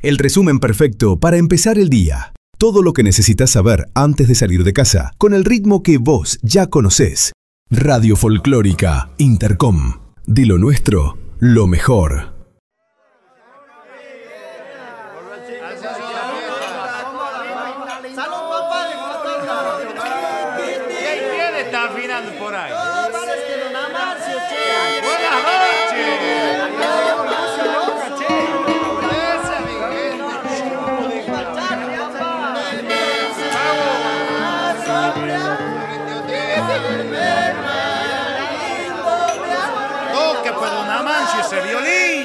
El resumen perfecto para empezar el día. Todo lo que necesitas saber antes de salir de casa, con el ritmo que vos ya conocés. Radio Folclórica Intercom. De lo nuestro, lo mejor. ¿Quién está afinando por ahí? Toca pues Don Amancio ese violín.